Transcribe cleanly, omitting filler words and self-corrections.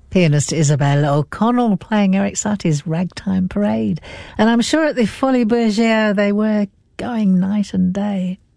Pianist Isabelle O'Connell playing Eric Satie's Ragtime Parade. And I'm sure at the Folies Bergère they were going night and day.